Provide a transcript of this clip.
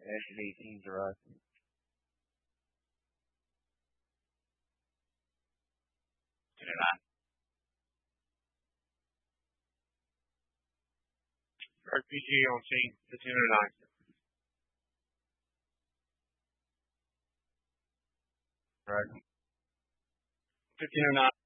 Active 18s are right. RPG on scene, 1509. 1509.